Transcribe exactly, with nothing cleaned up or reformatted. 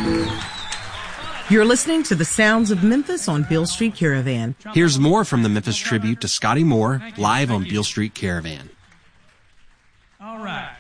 You're listening to the sounds of Memphis on Beale Street Caravan. Here's more from the Memphis tribute to Scotty Moore live on Beale Street Caravan. All right.